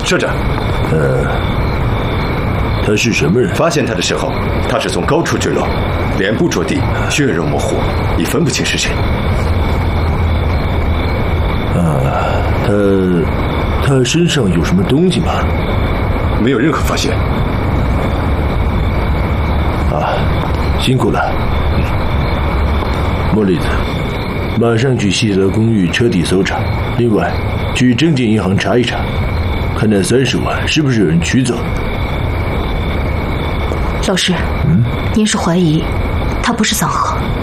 社长。 他是什么人？ 发现他的时候，他是从高处坠落，脸部着地，血肉模糊，已分不清是谁。 他身上有什么东西吗？ 没有任何发现。 辛苦了。莫里子，马上去希德公寓彻底搜查，另外去证券银行查一查，看那30万是不是有人取走。 老师，您是怀疑他不是桑河？